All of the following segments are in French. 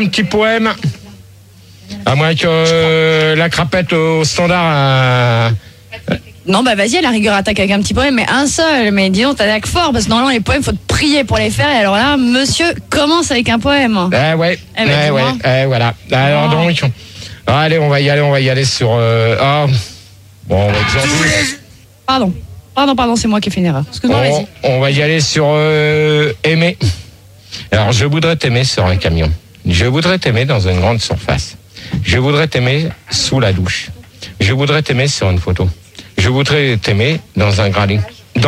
Un petit poème. À moins que la crapette au standard... Non, bah vas-y, à la rigueur, attaque avec un petit poème, mais un seul. Mais dis donc, t'attaques fort, parce que normalement, les poèmes, faut te prier pour les faire. Et alors là, monsieur commence avec un poème. Ouais, voilà. Alors donc, allez, on va y aller sur... Bon, Pardon, c'est moi qui ai fait une erreur. Excuse-moi, vas-y. On va y aller sur aimer. Alors, je voudrais t'aimer sur un camion. Je voudrais t'aimer dans une grande surface. Je voudrais t'aimer sous la douche. Je voudrais t'aimer sur une photo. Je voudrais t'aimer dans un grand lit.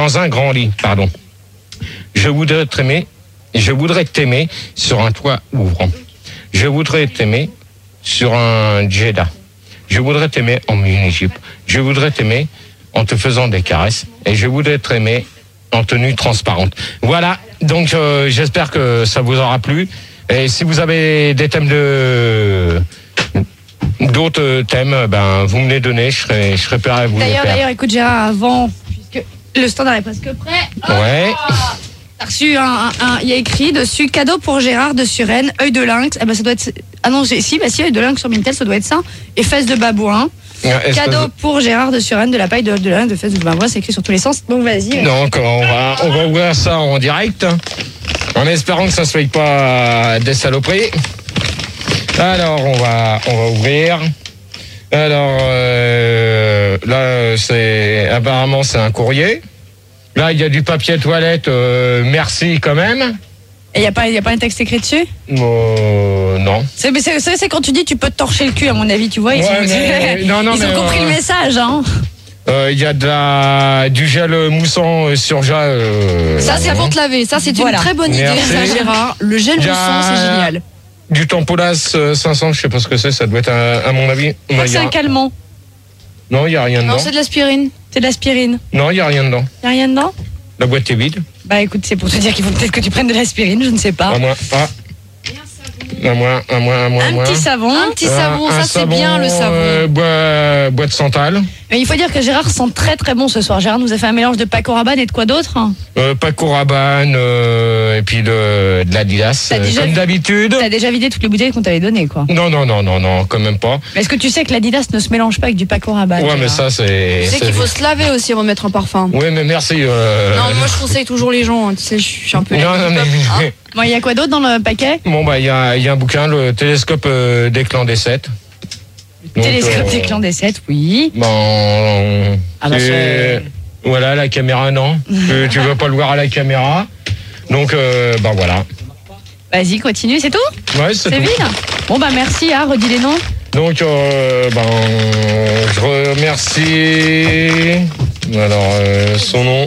Je voudrais t'aimer sur un toit ouvrant. Je voudrais t'aimer sur un Jeddah. Je voudrais t'aimer en mini-jupe. Je voudrais t'aimer en te faisant des caresses. Et je voudrais t'aimer en tenue transparente. Voilà, donc j'espère que ça vous aura plu. Et si vous avez des thèmes d'autres thèmes, ben vous me les donnez, je serai prêt à vous les faire. D'ailleurs, écoute Gérard, avant, puisque le standard est presque prêt. Ouais. T'as reçu il y a écrit dessus cadeau pour Gérard de Suresnes, œil de lynx. Eh ben ça doit être. Ah non, si, œil de lynx sur Mintel, ça doit être ça. Et fesses de babouin. Cadeau pour Gérard de Suresnes, de la paille de lynx, de fesses de babouin, c'est écrit sur tous les sens. Donc vas-y. Donc on va ouvrir ça en direct, en espérant que ça soit pas des saloperies. Alors on va ouvrir. Alors là apparemment c'est un courrier. Là il y a du papier toilette. Merci quand même. Et il y a pas un texte écrit dessus? Non. C'est quand tu dis tu peux te torcher le cul, à mon avis, tu vois. Ils ont compris le message, hein. Il y a du gel moussant sur ça c'est pour te laver. Ça c'est une très bonne idée, ça, Gérard. Le gel moussant, c'est génial. Du Tempolas 500, je sais pas ce que c'est. Ça doit être à mon avis. C'est un calmant. Non, il y a rien dedans. Non, c'est de l'aspirine. C'est de l'aspirine. Non, il y a rien dedans. Il y a rien dedans? La boîte est vide. Bah écoute, c'est pour te dire qu'il faut peut-être que tu prennes de l'aspirine, je ne sais pas. À moi. Un petit savon. Ça c'est bien le savon. Boîte Santal. Mais il faut dire que Gérard sent très très bon ce soir. Gérard nous a fait un mélange de Paco Rabanne et de quoi d'autre? Paco Rabanne et puis de l'Adidas, comme d'habitude. T'as déjà vidé toutes les bouteilles qu'on t'avait données, quoi. Non, quand même pas. Mais est-ce que tu sais que l'Adidas ne se mélange pas avec du Paco Rabanne? Ouais, mais ça c'est... Tu sais qu'il faut se laver aussi avant de mettre un parfum. Oui, mais merci. Non, moi je conseille toujours les gens, hein. Tu sais, je suis un peu... Non, mais... Bon, il y a quoi d'autre dans le paquet? Bon, bah, il y a un bouquin, le télescope des clans des 7. Télescope des clans des 7, oui. Bon, voilà, la caméra, non. Tu veux pas le voir à la caméra. Donc, voilà. Vas-y, continue, c'est tout? Ouais, c'est tout. vide? Bon, bah, merci, redis les noms. Donc, je remercie. Alors, son nom.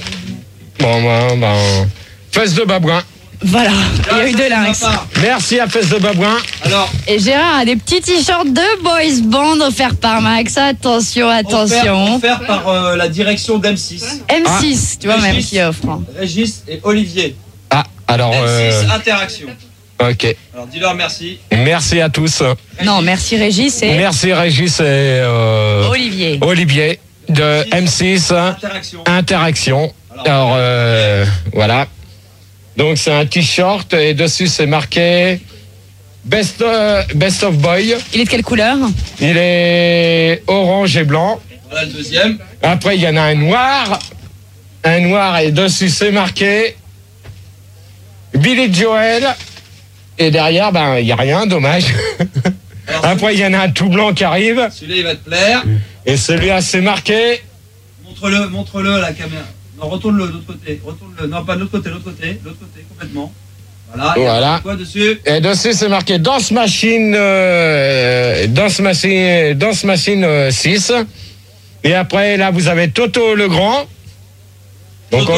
Fesse de Babouin. Voilà, il y a eu de lynx. Merci à Fesse de Babouin. Alors, et Gérard a des petits t-shirts de boys band offerts par Max. Attention. offert par la direction d'M6. M6, tu vois, même qui offre. Régis et Olivier. Ah, alors... M6 Interaction. Ok. Alors, dis-leur merci. Merci à tous. Non, merci Régis et... Merci Régis et... Olivier. Olivier de M6 Interaction. Alors, voilà. Donc c'est un t-shirt et dessus c'est marqué Best of Boy. Il est de quelle couleur? Il est orange et blanc. Voilà le deuxième. Après il y en a un noir. Un noir et dessus c'est marqué Billy Joel. Et derrière, il n'y a rien, dommage. Alors, après il y en a un tout blanc qui arrive. Celui-là il va te plaire. Et celui-là c'est marqué. Montre-le à la caméra. Non, retourne-le de l'autre côté. Retourne-le. Non, pas de l'autre côté, complètement. Voilà. Quoi dessus? Et dessus, c'est marqué Dance Machine 6. Et après, là, vous avez Toto Legrand. Donc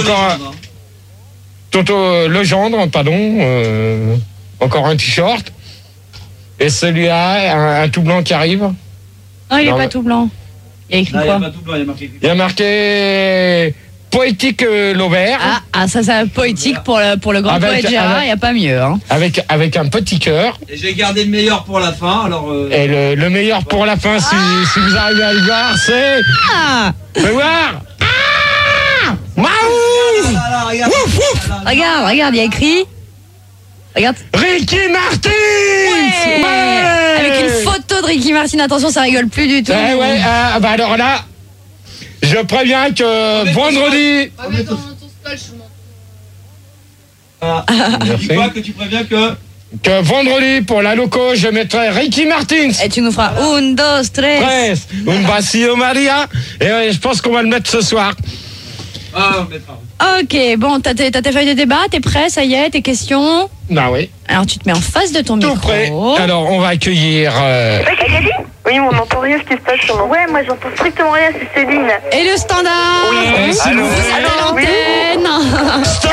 Toto Legendre, pardon. Encore un t-shirt. Et celui-là, un tout blanc qui arrive. Non, il n'est pas tout blanc. Il y a écrit quoi? Il n'y a pas tout blanc, il y a marqué Poétique Laubert. Ah, ça c'est poétique pour le grand poète Gérard, il n'y a pas mieux. Hein. Avec un petit cœur. Et j'ai gardé le meilleur pour la fin. Alors, et le meilleur pour la fin, si vous arrivez à le voir, c'est... Fais voir. Regarde, il y a écrit Regarde. Ricky Martin. Ouais. Avec une photo de Ricky Martin. Attention, ça rigole plus du tout. Ouais. Bah alors là, je préviens que vendredi. Dis quoi que tu préviens que vendredi, pour la loco, je mettrai Ricky Martin. Et tu nous feras 1, 2, 3. Un vacío Maria. Et je pense qu'on va le mettre ce soir. Ah, on mettra. Ok, bon, t'as tes feuilles de débat, t'es prêt, ça y est, tes questions? Ah oui. Alors tu te mets en face de ton micro. Tout prêt. Alors on va accueillir... Oui, on n'entend rien ce qui se passe sur moi. Ouais, moi j'entends strictement rien, c'est Céline. Et le standard? Oui. Allô, vous êtes à l'antenne. Stop.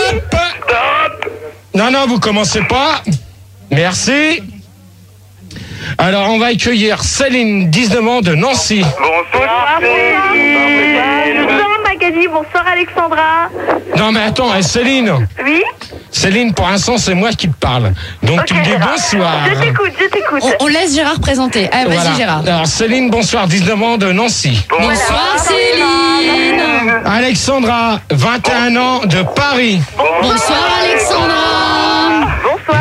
Non, vous commencez pas. Merci. Alors on va accueillir Céline, 19 ans, de Nancy. Bonsoir Céline. Bonsoir Magali, bonsoir Alexandra. Non mais attends, Céline. Oui. Céline, pour l'instant c'est moi qui te parle. Donc Okay, tu me dis Gérard. bonsoir. Je t'écoute. On laisse Gérard présenter. Allez, vas-y Voilà. Gérard. Alors Céline, bonsoir, 19 ans, de Nancy. Bonsoir Céline. Alexandra, 21 ans, de Paris. Bonsoir Alexandra. Bonsoir.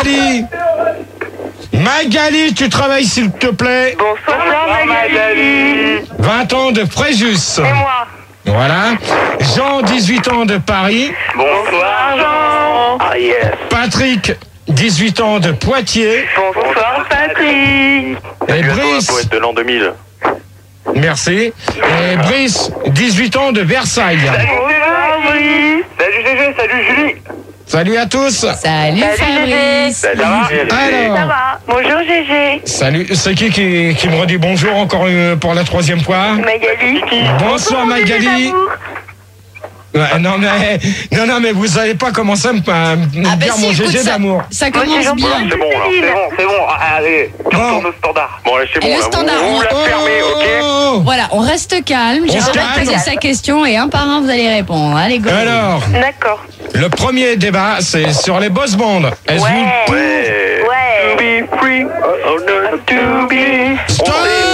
Magali, tu travailles s'il te plaît. Bonsoir Magali. 20 ans, de Fréjus. Et moi. Voilà. Jean, 18 ans, de Paris. Bonsoir Jean. Ah yes. Patrick, 18 ans, de Poitiers. Bonsoir Patrick. Et Brice, poète de l'an 2000. merci. Et Brice, 18 ans, de Versailles. Bonsoir Brice. Salut GG, salut Julie. Salut à tous. Salut Fabrice. Salut. Ça Alors, va. Bonjour Gégé. salut. C'est qui me redit bonjour encore pour la 3e fois? Magali. Bonsoir Magali. Ouais, non mais vous savez pas comment ça me dire mon écoute, GG d'amour. Ça commence bien. C'est bon, alors, c'est bon. Allez, on retourne au standard. Bon, allez, c'est bon. Et le là, standard, vous la fermez, ok? Voilà, on reste calme. On se Gérard va calme. poser sa question et un par un vous allez répondre. Allez go. Alors, D'accord. le premier débat, c'est sur les boss bands. Est-ce vous... Ouais. Ouais. To be free, oh no, to be. Stop.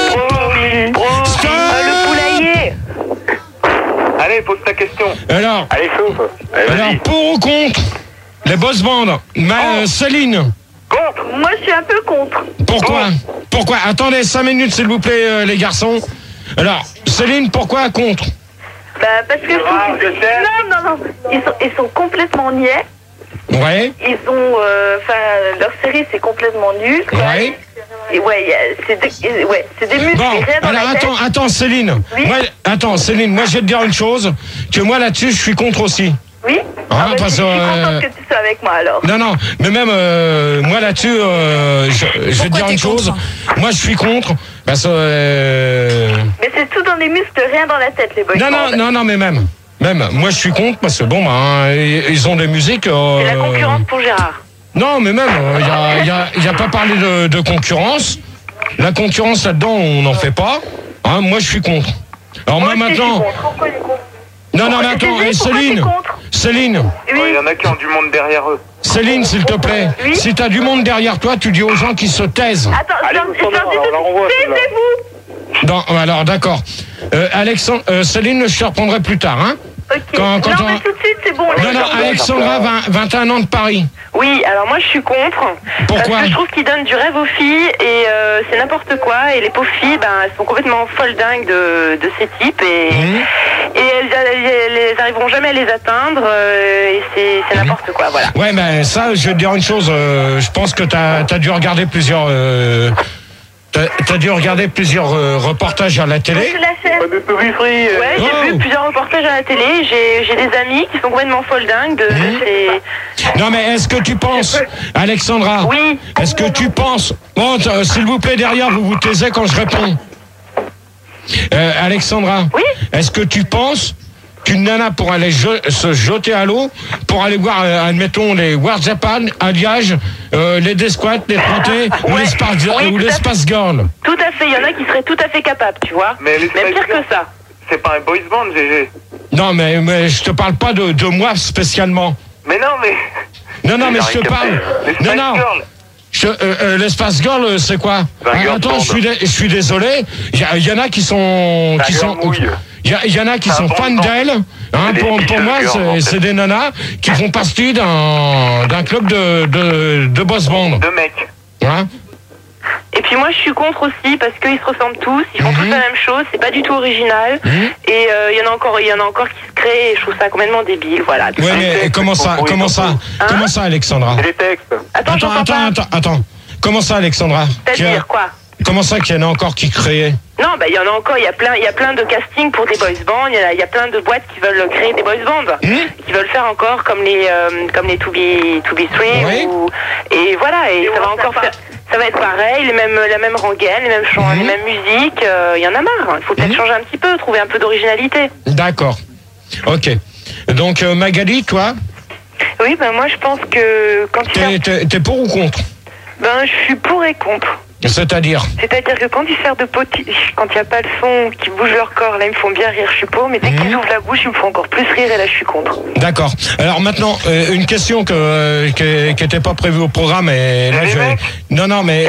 Stop. Le poulailler. Allez, pose ta question. Alors, Allez, souffle. Allez, alors, vas-y. pour ou contre les boss bands? Céline, Contre. Moi je suis un peu contre. pourquoi? Attendez 5 minutes s'il vous plaît les garçons. Alors, Céline, pourquoi contre? Bah parce que Je sais. non. Ils sont complètement niais. Ouais, Ils ont leur série c'est complètement nul. ouais. Et c'est des muscles. Bon, et rien dans alors la tête. attends Céline. Oui. Céline, moi je vais te dire une chose, que moi là-dessus je suis contre aussi. Oui. Ah, parce je suis que, contente que tu sois avec moi alors. Non, mais même moi là-dessus, je vais te Pourquoi dire t'es une chose. contre? Moi je suis contre, parce que... Mais c'est tout dans les muscles, rien dans la tête les boys. Non, mais même, moi je suis contre, parce que bon, ils ont des musiques... C'est la concurrence pour Gérard. Non, mais même, il y a pas parlé de concurrence. La concurrence là-dedans, on n'en fait pas. Hein, moi je suis contre. Alors moi maintenant... Non, mais attends, Céline, Oui. Il y en a qui ont du monde derrière eux. Céline, s'il te plaît, Oui. si t'as du monde derrière toi, tu dis aux gens qu'ils se taisent. Attends, Allez, je leur dis on la renvoie, tout. celle-là. Taisez-vous. Non, alors d'accord. Céline, je te reprendrai plus tard, hein. Ok. Quand non, on- mais tout de suite, c'est bon. Non, Alexandra, 21 ans de Paris. Oui, alors moi je suis contre. Pourquoi? Parce que je trouve qu'ils donnent du rêve aux filles et c'est n'importe quoi. Et les pauvres filles, elles sont complètement folles dingues de ces types et elles arriveront jamais à les atteindre et c'est n'importe quoi, voilà. Ouais, mais ça, je vais te dire une chose. Je pense que t'as dû regarder plusieurs... T'as dû regarder plusieurs reportages à la télé. C'est la chaîne. De To Be Free. Ouais, j'ai vu plusieurs reportages à la télé. J'ai des amis qui sont complètement folles dingues de ces... Non, mais est-ce que tu penses, Alexandra? Oui. Est-ce que tu penses... Bon, s'il vous plaît, derrière, vous vous taisez quand je réponds. Alexandra. Oui. Est-ce que tu penses qu'une nana pour aller se jeter à l'eau, pour aller voir, admettons, les World Japan, Alliage, les Desquat, les Proté, ou les Space Girl? Tout à fait, il y en a qui seraient tout à fait capables, tu vois. Mais les Même pire que ça. C'est pas un boys band, GG. Non, mais je te parle pas de moi spécialement. Mais non, mais... Non, mais je te parle... Les Spice Girls. Les Space Girls, c'est quoi? Un girl Attends, band. je suis désolé. Il y en a qui sont... Un girl mouille. Il y en a qui sont fans d'elle. Hein, pour moi, c'est des nanas qui font partie d'un club de boss band. De mecs. Hein? Et puis moi je suis contre aussi parce qu'ils se ressemblent tous, ils font tous la même chose, c'est pas du tout original. Et il y en a encore qui se créent et je trouve ça complètement débile, voilà. Ouais, mais comment ça, Alexandra? C'est les textes. Attends. Comment ça, Alexandra? C'est-à-dire quoi? Comment ça qu'il y en a encore qui créent? Non, il y en a encore, il y a plein de castings pour des boys bands, il y a plein de boîtes qui veulent créer des boys bands, qui veulent faire encore comme les 2B3 et voilà, et ça va encore faire, ça va être pareil, la même rengaine, les mêmes chants, les mêmes musiques, il y en a marre, il faut peut-être changer un petit peu, trouver un peu d'originalité. D'accord. OK. Donc Magali, toi? Oui, moi je pense que quand t'es pour ou contre? Je suis pour et contre. C'est-à-dire que quand ils servent de potiche, quand il n'y a pas le son, qui bougent leur corps, là ils me font bien rire, je suis pour, mais dès qu'ils ouvrent la bouche, ils me font encore plus rire et là je suis contre. D'accord. Alors maintenant, une question qui n'était pas prévue au programme et là je vais... Non mais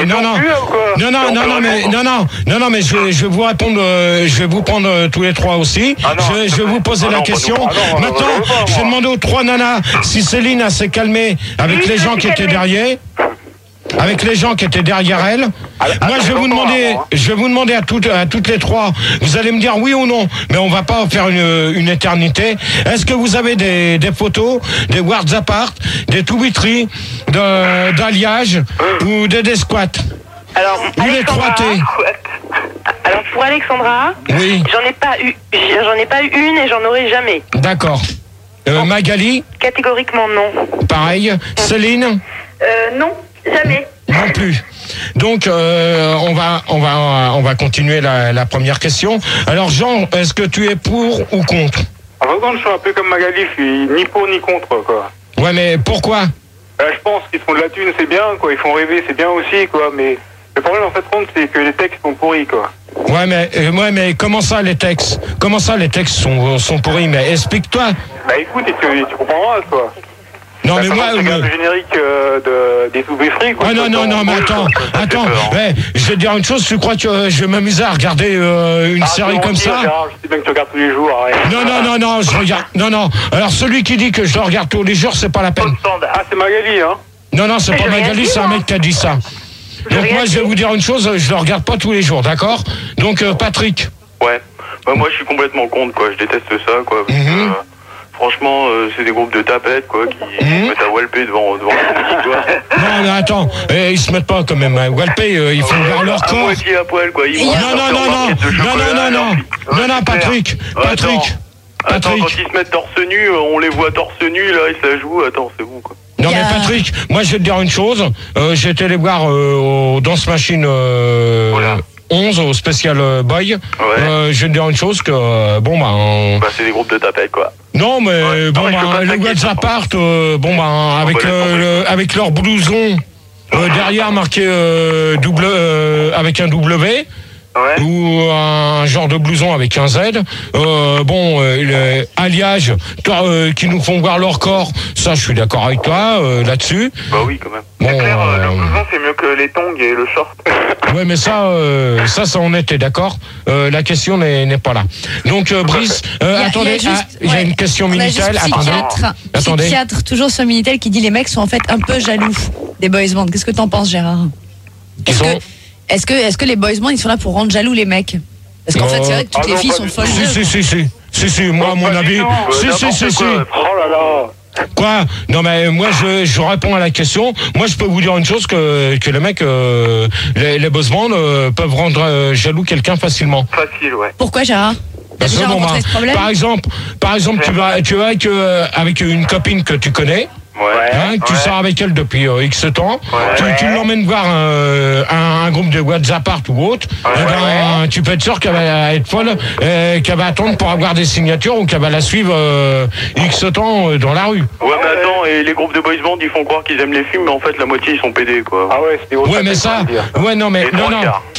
je vais vous répondre, je vais vous prendre tous les trois aussi. Je vais vous poser la question. Maintenant, je vais demander aux trois nanas si Céline s'est calmée avec les gens qui étaient derrière. Avec les gens qui étaient derrière elle. Moi, je vais vous demander à toutes les trois, vous allez me dire oui ou non, mais on va pas faire une éternité. Est-ce que vous avez des photos, des words apart, des 2B3, d'alliage ou des squats? Alors, alors pour Alexandra, oui. j'en ai pas eu une et j'en aurai jamais. D'accord. Magali? Catégoriquement non. Pareil. Céline? Non. Jamais. Non plus. Donc on va continuer la première question. Alors Jean, est-ce que tu es pour ou contre? Je suis un peu comme Magali, je suis ni pour ni contre quoi. Ouais, mais pourquoi? Je pense qu'ils font de la thune, c'est bien quoi, ils font rêver, c'est bien aussi quoi, mais le problème en fait c'est que les textes sont pourris quoi. Ouais mais comment ça les textes sont pourris? Mais explique-toi. Écoute, tu comprendras quoi. Non mais moi regarde le générique des 2B3 quoi. Non mais attends. Je vais te dire une chose, tu crois que je vais m'amuser à regarder une série comme ça? Je sais bien que tu regardes tous les jours, arrête. Non, je regarde. Non. Alors celui qui dit que je le regarde tous les jours, c'est pas la peine. C'est Magali hein. Non, c'est pas Magali, c'est un mec qui a dit ça. Donc moi je vais vous dire une chose, je le regarde pas tous les jours, d'accord? Donc Patrick. Ouais. Moi je suis complètement contre quoi, je déteste ça quoi. Franchement, c'est des groupes de tapettes, quoi, qui mettent à walper devant la musique, quoi. Non, mais attends, ils se mettent pas quand même à walper, ils font voir leur corps. Moitié à poil, quoi. Non, Patrick. Attends, quand ils se mettent torse nu, on les voit torse nu, là, ils se la jouent, attends, c'est bon, quoi. Non mais Patrick, moi je vais te dire une chose, j'ai été les voir au Dance Machine 11 au Special Boy. Je vais te dire une chose que c'est des groupes de tapettes quoi. Non mais les Words Apart avec leur blouson derrière marqué avec un W. Ou un genre de blouson avec un Z. Alliage qui nous font voir leur corps, ça je suis d'accord avec toi là-dessus. Bah oui quand même. C'est clair, leur blouson c'est mieux que les tongs et le short. Ouais mais ça on était d'accord. La question n'est pas là. Donc Brice, attendez, il y a une question Minitel. Attendez. Psychiatre toujours sur Minitel qui dit les mecs sont en fait un peu jaloux des boys bands. Qu'est-ce que t'en penses Gérard? Est-ce que les boys bands ils sont là pour rendre jaloux les mecs? Parce qu'en fait c'est vrai que toutes les filles sont folles. Si, moi à mon avis. Si. Oh là là. Quoi? Non mais moi je réponds à la question. Moi je peux vous dire une chose que les mecs, les boss bands peuvent rendre jaloux quelqu'un facilement. Facile, ouais. Pourquoi Gérard? Parce que par exemple, tu vas avec une copine que tu connais. Tu sors avec elle depuis X temps, tu l'emmènes voir un groupe de WhatsApp ou autre, tu peux être sûr qu'elle va être folle, qu'elle va attendre pour avoir des signatures ou qu'elle va la suivre X temps dans la rue. Ouais mais attends, et les groupes de boys band ils font croire qu'ils aiment les films mais en fait la moitié ils sont pédés quoi. Ah ouais, c'était autre. Ouais mais ça, non mais attends.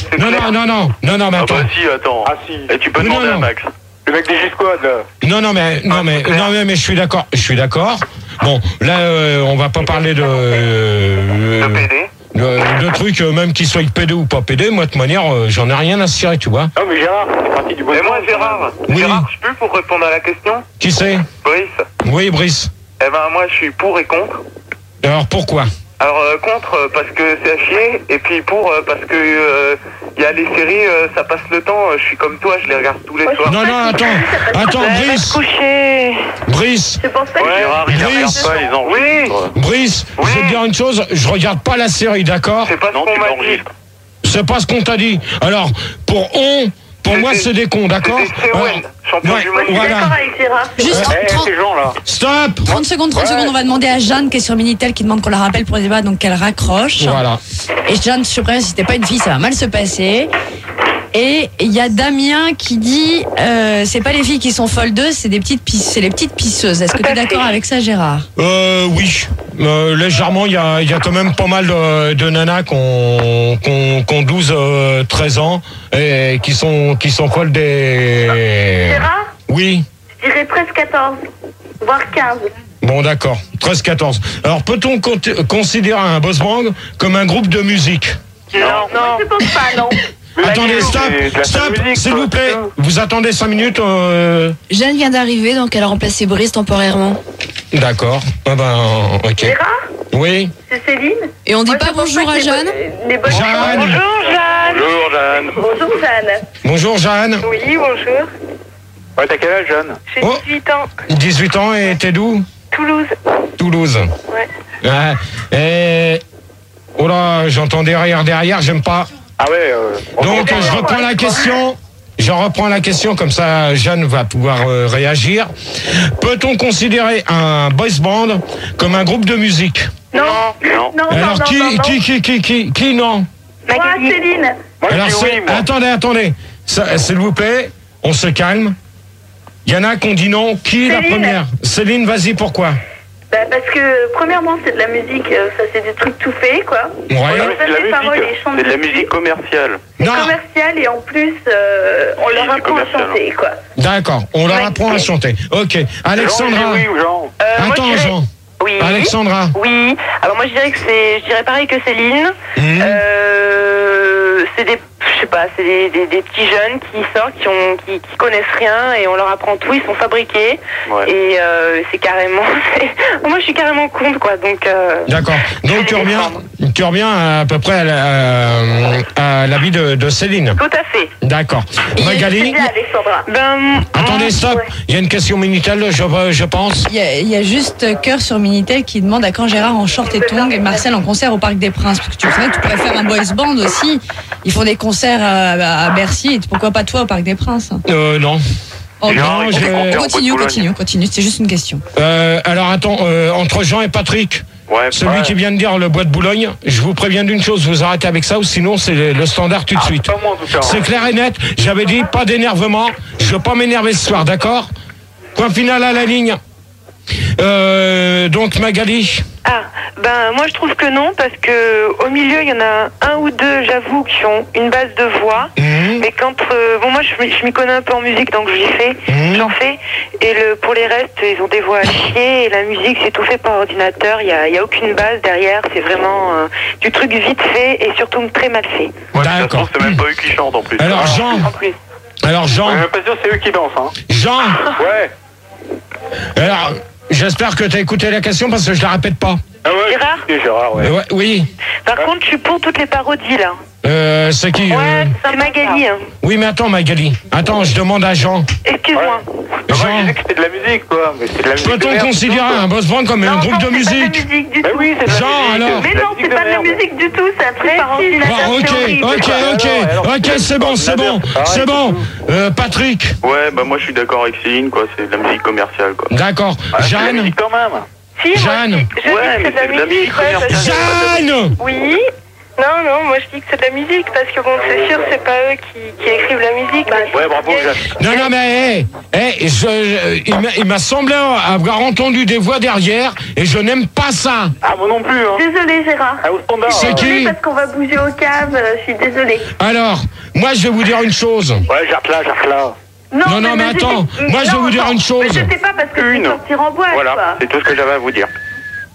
Ah si, attends. Et tu peux demander à Max. Le mec des G-Squad là. Non mais je suis d'accord. Bon, là on va pas parler de PD. De trucs, même qu'ils soient PD ou pas PD, moi, de toute manière, j'en ai rien à cirer, tu vois. Non, mais Gérard, c'est parti du bon. Et moi, Gérard, oui. Gérard, je peux pour répondre à la question? Qui c'est? Brice. Oui, Brice. Eh ben, moi, je suis pour et contre. Alors, pourquoi? Alors, contre, parce que c'est à chier, et puis pour, parce que il y a les séries, ça passe le temps, je suis comme toi, je les regarde tous les soirs. Non, attends, Brice. Brice. C'est pour ça que Gérard, il regarde pas, ils en Brice, je vais te dire une chose, je regarde pas la série, d'accord? C'est pas ce qu'on m'a dit. C'est pas ce qu'on t'a dit. Alors, pour moi, c'est des cons, d'accord? Champion du monde. Voilà. Juste Ces gens-là. Stop! 30 secondes, on va demander à Jeanne qui est sur Minitel qui demande qu'on la rappelle pour le débat, donc qu'elle raccroche. Voilà. Et Jeanne, je suis prévenue, si t'es pas une fille, ça va mal se passer. Et il y a Damien qui dit c'est pas les filles qui sont folles d'eux, c'est les petites pisseuses. Est-ce que tu es d'accord avec ça, Gérard? Oui. Légèrement, il y a quand même pas mal de nanas qui ont 12-13 ans et qui sont folles des... Gérard? Oui. Je dirais 13-14, voire 15. Bon, d'accord. 13-14. Alors, peut-on considérer un boys band comme un groupe de musique? Non, je pense pas, non. Attendez, stop, s'il vous plaît. Vous attendez 5 minutes. Jeanne vient d'arriver, donc elle a remplacé Brice temporairement. D'accord. Ah ben, ok. Gérard? Oui. C'est Céline? Et on dit pas bonjour à Jeanne? Jeanne. Bonjour Jeanne. Bonjour Jeanne. Bonjour Jeanne. Bonjour Jeanne. Oui, bonjour. Ouais, t'as quel âge, Jeanne? J'ai 18 ans. 18 ans et t'es d'où? Toulouse. Toulouse. Ouais. Oh là, j'entends derrière, j'aime pas. Ah ouais. Donc je reprends la question. Comme ça Jeanne va pouvoir réagir. Peut-on considérer un boys band comme un groupe de musique? Non. Alors qui non? Moi, Céline. Alors attendez. S'il vous plaît, on se calme. Il y en a qui ont dit non. Qui est la première? Céline, vas-y, pourquoi? Parce que, premièrement, c'est de la musique, ça c'est des trucs tout faits, quoi. Ouais. On leur donne les paroles et ils chantent C'est de la dessus. musique commerciale. C'est commercial et en plus, on leur apprend à chanter, quoi. D'accord, on leur apprend à chanter. Ok, Alexandra. Oui ou Jean? Attends, Jean. Oui. Alexandra. Oui. Alors moi je dirais pareil que Céline. C'est des, je sais pas, c'est des petits jeunes qui sortent, qui connaissent rien et on leur apprend tout. Ils sont fabriqués et c'est carrément. Moi je suis carrément contre quoi. Donc. D'accord. Donc tu reviens à peu près à l'avis de Céline. Tout à fait. D'accord. Magali. Attendez, stop. Ouais. Il y a une question Minitel, je pense. Il y a juste Cœur sur Minitel qui demande à quand Gérard en short et tongs et Marcel en concert au Parc des Princes. Parce que tu sais, tu pourrais faire un boys band aussi. Ils font des concerts à Bercy. Et pourquoi pas toi au Parc des Princes? Non. Oh, Non, continue. C'est juste une question. Alors attends, entre Jean et Patrick. Celui qui vient de dire le bois de Boulogne, je vous préviens d'une chose, vous arrêtez avec ça ou sinon c'est le standard tout de suite. Pas moi, en tout cas. C'est clair et net, j'avais dit pas d'énervement, je veux pas m'énerver ce soir, d'accord? Point final à la ligne. Donc Magali. Moi je trouve que non parce que au milieu il y en a un ou deux j'avoue qui ont une base de voix mais quand moi je m'y connais un peu en musique donc j'en fais et pour les restes ils ont des voix à chier et la musique c'est tout fait par ordinateur, il y a aucune base derrière, c'est vraiment du truc vite fait et surtout très mal fait. D'accord. C'est même pas eux qui chantent en plus. Alors Jean. Je suis même pas sûr c'est eux qui dansent hein. Jean. Ouais. Alors j'espère que tu as écouté la question parce que je la répète pas. Ah ouais, Gérard, ouais. Oui. Par contre je suis pour toutes les parodies là. C'est qui c'est Magali. Oui mais attends Magali. Attends, je demande à Jean. Excuse-moi. Moi je disais que c'était de la musique quoi. Mais c'est de la musique. Peut-on considérer un boss band comme un groupe de musique? C'est pas de la musique du tout. Oui, c'est de la Jean musique. alors. Mais non, c'est pas de la musique du tout, c'est un truc par ordinateur. Ok, c'est bon. Patrick. Ouais, moi je suis d'accord avec Céline quoi, c'est de la musique commerciale quoi. D'accord. C'est de la Jeanne. musique quand même. Si, Jeanne. Je dis que c'est de la musique. Jeanne. Oui. Non, moi je dis que c'est de la musique parce que bon, c'est sûr, c'est pas eux qui écrivent la musique. Ouais, bravo, Jeanne. Non, mais il m'a semblé avoir entendu des voix derrière et je n'aime pas ça. Ah, moi non plus. Hein. Désolée, Gérard. Au standard. C'est qui? Parce qu'on va bouger aux caves, je suis désolée. Alors, moi je vais vous dire une chose. Ouais, j'arrête là. Non, mais attends, moi je vais vous dire une chose. Mais je sais pas parce que je vais sortir en boîte. Voilà, quoi. c'est tout ce que j'avais à vous dire.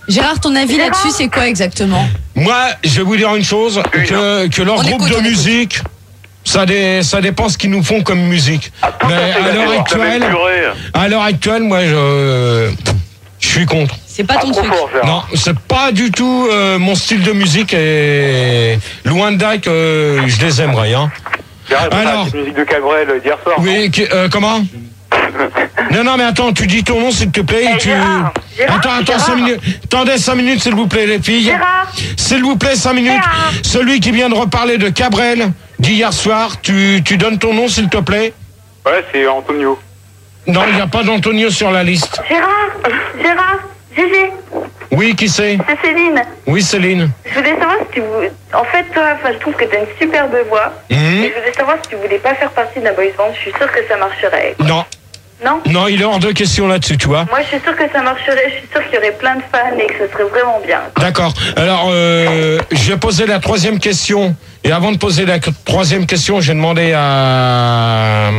Gérard, ton avis là-dessus, c'est quoi exactement? Moi, je vais vous dire une chose, que leur groupe de musique, ça dépend ce qu'ils nous font comme musique. Mais à l'heure actuelle, moi, je suis contre. C'est pas ton truc. Non, c'est pas du tout mon style de musique et loin de là que je les aimerais. Hein. Alors, la musique de Cabrel d'hier soir. Oui, comment? Non, mais attends, tu dis ton nom s'il te plaît. Attends, 5 minutes. Attendez 5 minutes, s'il vous plaît, les filles. S'il vous plaît, 5 minutes. Celui qui vient de reparler de Cabrel d'hier soir, tu donnes ton nom, s'il te plaît. Ouais, c'est Antonio. Non, il n'y a pas d'Antonio sur la liste. Gérard, Gégé. Oui, qui c'est? C'est Céline. Oui, Céline. Je voulais savoir si en fait, toi, je trouve que tu as une superbe voix. Et je voulais savoir si tu voulais pas faire partie d'un boys band. Je suis sûre que ça marcherait. Quoi. Non. Non? Non, il est hors de question là-dessus, tu vois. Moi, je suis sûre que ça marcherait. Je suis sûre qu'il y aurait plein de fans et que ce serait vraiment bien. D'accord. Alors, je vais poser la 3e question. Et avant de poser la 3e question, j'ai demandé à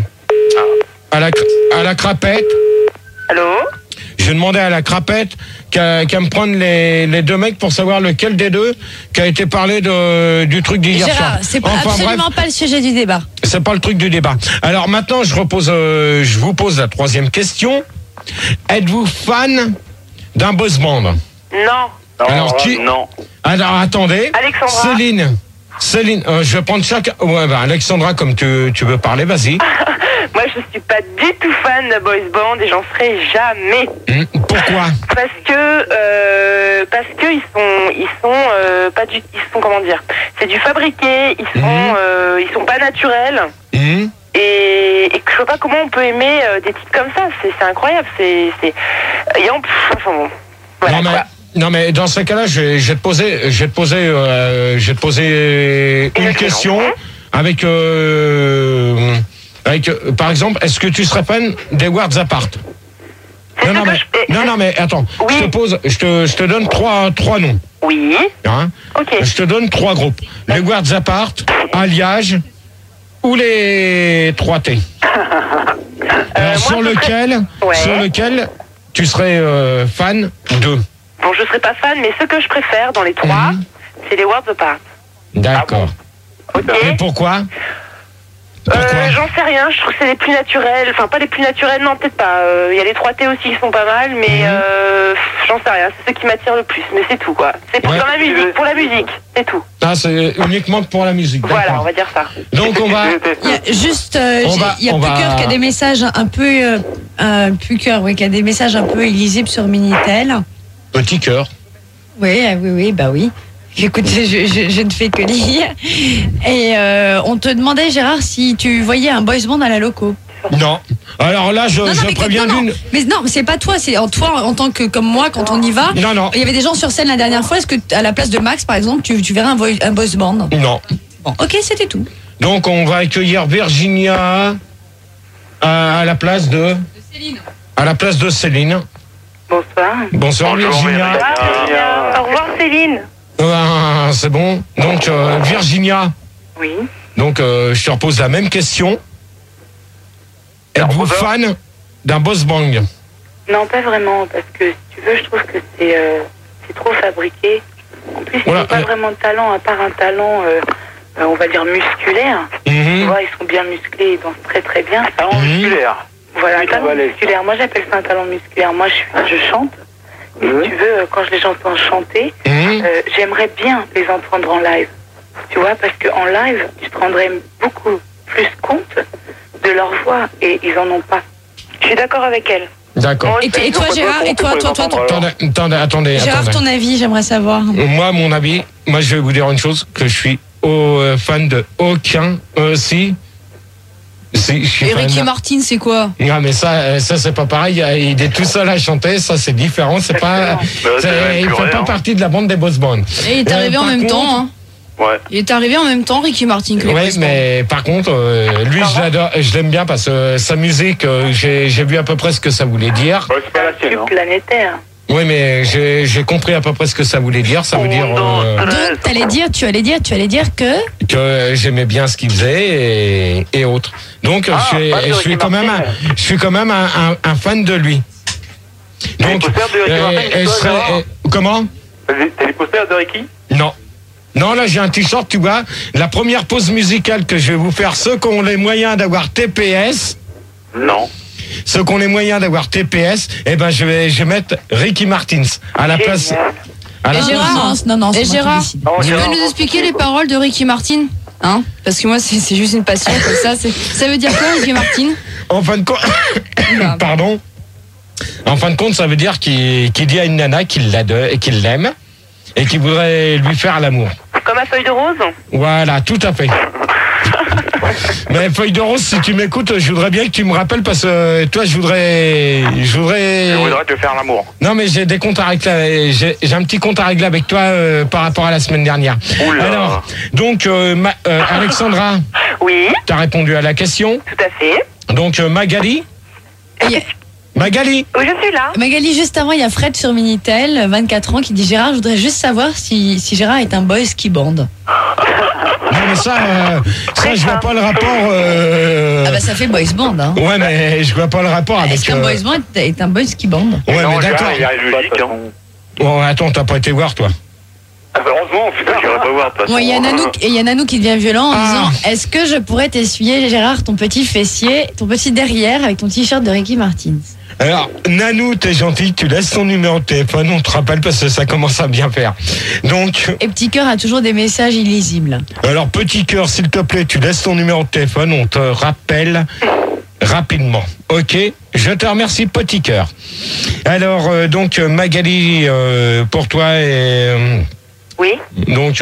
la crapette. Allô? J'ai demandé à la crapette qu'à me prendre les 2 mecs pour savoir lequel des 2 qui a été parlé du truc d'hier soir. Gérard, c'est absolument pas le sujet du débat. C'est pas le truc du débat. Alors maintenant, je vous pose la 3e question. Êtes-vous fan d'un boys band? Non. Alors qui? Non. Alors attendez. Alexandra. Céline, je vais prendre chaque. Ouais, Alexandra, comme tu veux parler, vas-y. Moi, je suis pas du tout fan de boys band et j'en serai jamais. Pourquoi? Parce que ils sont comment dire? C'est du fabriqué. Ils sont pas naturels. Et que je vois pas comment on peut aimer des titres comme ça. C'est incroyable. Enfin bon. Voilà, non mais dans ce cas-là, je vais te poser une question avec par exemple, est-ce que tu serais fan des Worlds Apart? Non mais attends, oui. Je te donne trois noms. Oui. Hein? Ok. Je te donne 3 groupes. Les Worlds Apart, Alliage ou les 3T. Alors, sur lequel tu serais fan d'eux? Bon, je serais pas fan, mais ce que je préfère dans les 3, c'est les Worlds Apart. D'accord. Ok. Et pourquoi? J'en sais rien, je trouve que c'est les plus naturels. Enfin, pas les plus naturels, non, peut-être pas. Il y a les 3T aussi qui sont pas mal, mais j'en sais rien. C'est ceux qui m'attirent le plus, mais c'est tout, quoi. C'est pour la musique, c'est tout. Ah, c'est uniquement pour la musique. Voilà, on va dire ça. Donc on va. Il y a juste, il y a Pucœur qui a des messages un peu, Pucœur, oui, qui a des messages un peu illisibles sur Minitel. Petit cœur. Oui, bah oui. Écoute, je ne fais que lire. Et on te demandait, Gérard, si tu voyais un boys band à la loco. Non. Alors là, je préviens d'une. Mais non, mais c'est pas toi, c'est toi en tant que comme moi quand on y va. Non. Il y avait des gens sur scène la dernière fois. Est-ce que à la place de Max, par exemple, tu verrais un boys band? Non. Bon, ok, c'était tout. Donc on va accueillir Virginia à la place de Céline. À la place de Céline. Bonsoir. Bonsoir Virginia. Au revoir Céline. C'est bon. Donc Virginia. Oui. Donc je te repose la même question. Êtes-vous fan d'un boss band? Non, pas vraiment, parce que si tu veux, je trouve que c'est trop fabriqué. En plus, ils n'ont pas vraiment de talent, à part un talent, on va dire musculaire. Tu vois, ils sont bien musclés, ils dansent très très bien. Talent musculaire. Voilà, un talent musculaire. Moi, j'appelle ça un talent musculaire. Moi, je chante. Et si tu veux, quand je les entends chanter, j'aimerais bien les entendre en live. Tu vois, parce qu'en live, tu te rendrais beaucoup plus compte de leur voix et ils en ont pas. Je suis d'accord avec elle. D'accord. Et toi, Gérard, et toi. Attendez. Gérard, ton avis, j'aimerais savoir. Moi, mon avis, je vais vous dire une chose, que je suis fan de aucun si et Ricky Martin, c'est quoi? Non, mais ça c'est pas pareil. Il est tout seul à chanter, ça c'est différent. C'est pas, il fait pas partie de la bande des boss bands. Et il est arrivé en même temps. Hein. Ouais. Il est arrivé en même temps, Ricky Martin. Que ouais, mais par contre, lui, je l'adore, je l'aime bien parce que sa musique, j'ai vu à peu près ce que ça voulait dire. Ouais, c'est pas la sienne, hein. Planétaire. Oui, mais j'ai compris à peu près ce que ça voulait dire. Ça veut dire. Donc, tu allais dire que j'aimais bien ce qu'il faisait et autres. Donc, je suis quand même un fan de lui. Donc, Comment? T'as les posters de Ricky? Non. Non, là, j'ai un t-shirt, tu vois. La première pause musicale que je vais vous faire, ceux qui ont les moyens d'avoir TPS. Non. Ceux qui ont les moyens d'avoir TPS, eh ben, je vais mettre Ricky Martin à la place. Et Gérard, et Gérard, tu peux nous expliquer les paroles de Ricky Martin? Hein? Parce que moi, c'est juste une passion comme ça. Ça veut dire quoi, Ricky Martin? En fin de compte, pardon. En fin de compte, ça veut dire qu'il dit à une nana qu'il l'aime et qu'il voudrait lui faire l'amour. Comme à Feuille de Rose? Voilà, tout à fait. Mais Feuille de Rose, si tu m'écoutes, je voudrais bien que tu me rappelles parce que toi, je voudrais te faire l'amour. Non, mais j'ai des comptes à régler. J'ai un petit compte à régler avec toi par rapport à la semaine dernière. Oula. Alors, donc, Alexandra. Oui. T'as répondu à la question. Tout à fait. Donc, Magali. Magali. Oui, je suis là. Magali, juste avant, il y a Fred sur Minitel, 24 ans, qui dit Gérard, je voudrais juste savoir si Gérard est un boys qui bande. Non, mais ça je vois pas le rapport. Ah bah ça fait boys band, hein. Ouais, mais je vois pas le rapport avec. Est-ce qu'un boys band est un boys qui bande? Ouais, non, mais d'accord. Il arrive logique, hein. Bon, attends, t'as pas été voir, toi. Ah bah heureusement, putain, j'irai pas voir. Bon, il y a Nanou qui devient violent en disant est-ce que je pourrais t'essuyer, Gérard, ton petit fessier, ton petit derrière avec ton t-shirt de Ricky Martin? Alors, Nanou, t'es gentil, tu laisses ton numéro de téléphone, on te rappelle parce que ça commence à bien faire. Donc. Et Petit Cœur a toujours des messages illisibles. Alors, Petit Cœur, s'il te plaît, tu laisses ton numéro de téléphone, on te rappelle rapidement. Ok? Je te remercie, Petit Cœur. Alors, donc, Magali, pour toi, Oui. donc,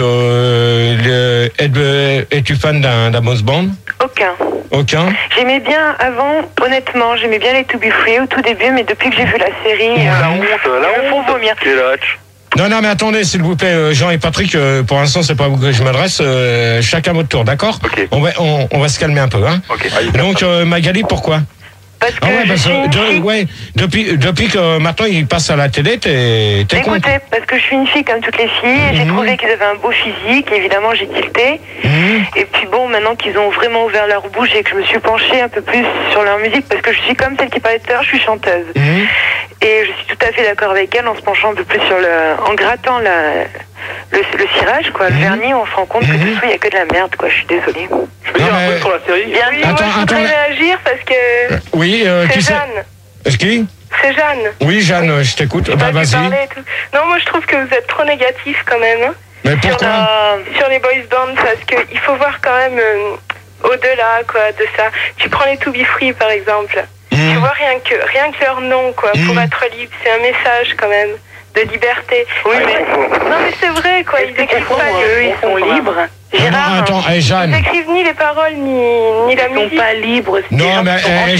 es-tu fan d'un boss band? Aucun. J'aimais bien avant, honnêtement, j'aimais bien les To Be Free au tout début, mais depuis que j'ai vu la série, La honte, vomir. Quel âge? Non, mais attendez, s'il vous plaît, Jean et Patrick, pour l'instant, c'est pas à vous que je m'adresse, chacun votre tour, d'accord? Ok. On va se calmer un peu, hein? Ok. Donc, Magali, pourquoi? Parce que depuis que maintenant il passe à la télé, t'es con. Écoutez, parce que je suis une fille comme toutes les filles, et j'ai trouvé qu'ils avaient un beau physique, évidemment j'ai tilté. Et puis bon, maintenant qu'ils ont vraiment ouvert leur bouche et que je me suis penchée un peu plus sur leur musique, parce que je suis comme celle qui parlait tout à l'heure, je suis chanteuse. Et je suis tout à fait d'accord avec elle en se penchant un peu plus sur en grattant le cirage, quoi, le vernis, on se rend compte que dessous il n'y a que de la merde, quoi, je suis désolée. Je peux dire un truc sur la série? Bien sûr, moi je voudrais réagir parce que oui, c'est qui Jeanne. Qui? C'est Jeanne. Oui, Jeanne, je t'écoute. Bah, vas-y. Non, moi je trouve que vous êtes trop négatif quand même. Mais pourquoi? Sur les boys bands, parce qu'il faut voir quand même au-delà, quoi, de ça. Tu prends les To Be Free par exemple. Tu vois rien que leur nom, quoi, pour être libre, c'est un message quand même de liberté. Oui, non mais c'est vrai, quoi, ils écrivent pas, eux, ils sont libres. Gérard, non, attends, Jeanne. Ils écrivent ni les paroles ni la musique. Ils sont pas libres. Non, mais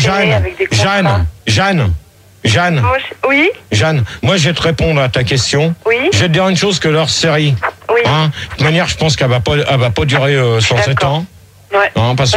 Jeanne. Oui. Jeanne, moi je vais te répondre à ta question. Oui. Je vais te dire une chose que leur série. Oui. Hein, de toute manière, je pense qu'elle va pas durer 107 ans. Ouais. Hein, parce que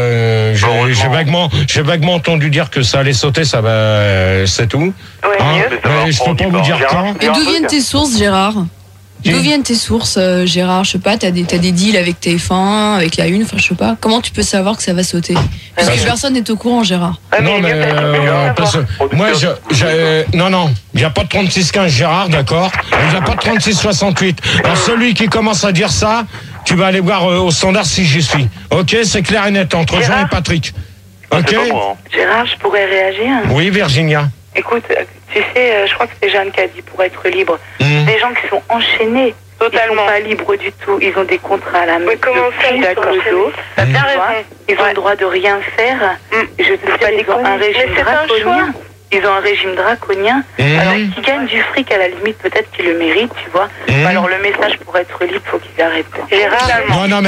j'ai vaguement entendu dire que ça allait sauter, c'est tout. Ouais, mais je peux pas vous dire quand. Et d'où viennent tes sources, Gérard? D'où viennent tes sources, Gérard? Je sais pas, t'as des deals avec TF1, avec la Une, enfin je sais pas. Comment tu peux savoir que ça va sauter? Parce que personne n'est au courant, Gérard. Non, mais parce que moi, non, il n'y a pas de 36-15 Gérard, d'accord? Il n'y a pas de 36-68. Alors celui qui commence à dire ça, tu vas aller voir au standard si j'y suis. Ok, c'est clair et net entre Jean et Patrick. Ok? Gérard, je pourrais réagir? Oui, Virginia. Écoute, tu sais, je crois que c'est Jeanne qui a dit pour être libre. Des gens qui sont enchaînés. Totalement. Ils sont pas libres du tout. Ils ont des contrats à la main. Comment ça, ils sont enchaînés? T'as bien raison. Ils ont le droit de rien faire. Je te dis pas, ils ont un régime draconien. Ils ont un régime draconien. Alors, qui gagnent du fric, à la limite, peut-être qu'ils le méritent, tu vois. Alors, le message pour être libre, faut qu'ils arrêtent. Gérard. Non,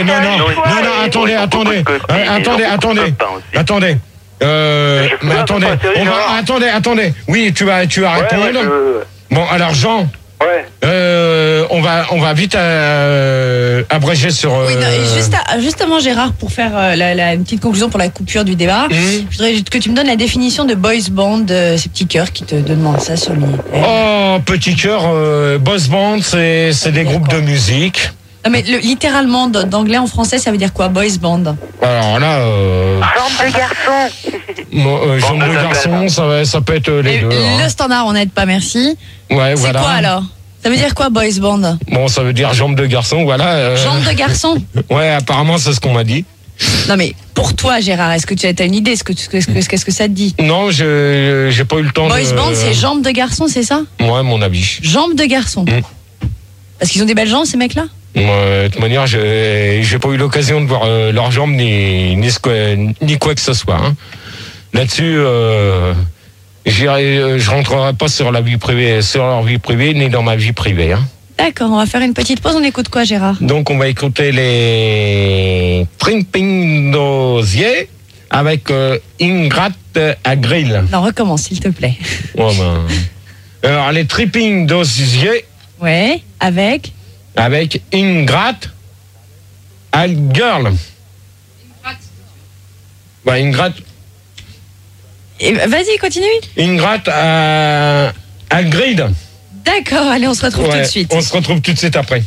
attendez. Mais attendez. Oui, tu vas répondre. Bon, alors Jean. Ouais. On va vite abréger sur. Oui, non, et justement, Gérard, pour faire une petite conclusion pour la coupure du débat, je voudrais que tu me donnes la définition de boys band, ces petits cœurs qui te demandent ça sur Minitel. Oh, petit cœur, boys band, c'est des groupes de musique. Non, mais littéralement, d'anglais en français, ça veut dire quoi, boys band? Alors là. Jambe de garçon. Jambe de garçon, ça peut être les deux. Le standard, on n'aide pas, merci. Ouais, c'est voilà. quoi alors? Ça veut dire quoi, boys band? Bon, ça veut dire jambes de garçon, voilà. Jambes de garçon? Ouais, apparemment, c'est ce qu'on m'a dit. Non, mais pour toi, Gérard, est-ce que tu as une idée? Qu'est-ce que ça te dit? Non, j'ai pas eu le temps boys band, c'est jambes de garçon, c'est ça? Ouais, mon avis. Jambes de garçon. Parce qu'ils ont des belles jambes, ces mecs-là? De toute manière, j'ai pas eu l'occasion de voir leurs jambes ni quoi que ce soit. Hein. Là-dessus, je rentrerai pas sur leur vie privée, ni dans ma vie privée. Hein. D'accord, on va faire une petite pause. On écoute quoi, Gérard? Donc, on va écouter les Tripping Dossiers avec Ingrate à Grill. Non, recommence, s'il te plaît. Ouais, alors, les Tripping Dossiers. Ouais, avec Ingrate à Girl. Bah, Ingrate. Vas-y, continue. Ingrate à Grid. D'accord, allez, on se retrouve tout de suite. On se retrouve tout de suite après.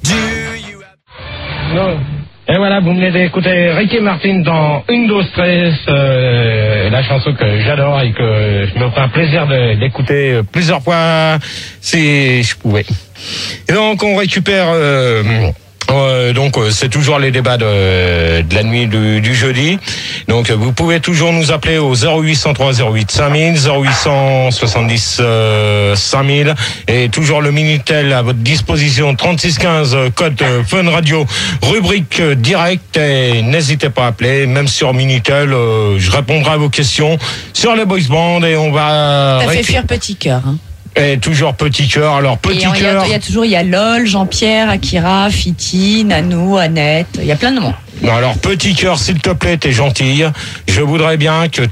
Non. Et voilà, vous venez d'écouter Ricky Martin dans Undo Stress, la chanson que j'adore et que je me ferai un plaisir d'écouter plusieurs fois si je pouvais. Et donc on récupère... donc c'est toujours les débats de la nuit du jeudi. Donc vous pouvez toujours nous appeler au 0803 08 5000, 0870 5000 et toujours le Minitel à votre disposition 3615 code Fun Radio rubrique direct et n'hésitez pas à appeler même sur Minitel je répondrai à vos questions sur le boys band et on va ça fait fuir petit cœur hein. Et toujours petit cœur. Alors petit cœur. Il y a LOL, Jean-Pierre, Akira, Fiti, Nanou, Annette. Il y a plein de noms. Non, alors petit cœur, s'il te plaît, t'es gentille. Je voudrais bien que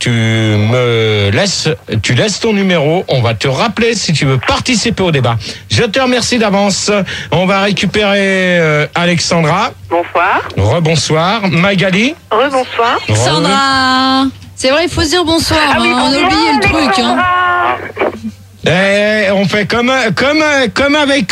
tu laisses ton numéro. On va te rappeler si tu veux participer au débat. Je te remercie d'avance. On va récupérer Alexandra. Bonsoir. Rebonsoir. Magali. Rebonsoir. Sandra. C'est vrai, il faut se dire bonsoir. Ah oui, on a oublié le truc. Hein. Et on fait comme avec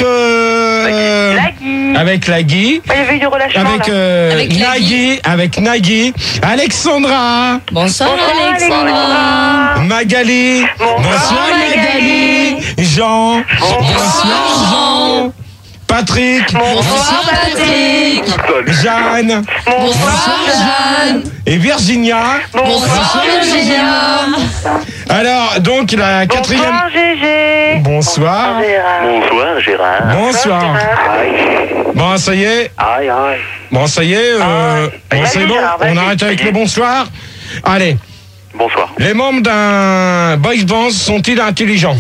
Lagui. Il y avait eu du relâchement avec Nagui. Alexandra. Bonsoir Alexandra. Magali. Bonsoir Magali. Jean. Bonsoir Jean. Patrick. Bonsoir Patrick. Jeanne. Bonsoir Jeanne. Et Virginia. Bonsoir Virginia. Alors, donc, la quatrième... Bonsoir Gégé. Bonsoir. Bonsoir Gérard. Bonsoir. Bon, ça y est. Bon, ça y est. Bon, c'est bon. On arrête avec le bonsoir. Allez. Bonsoir. Les membres d'un boys band sont-ils intelligents?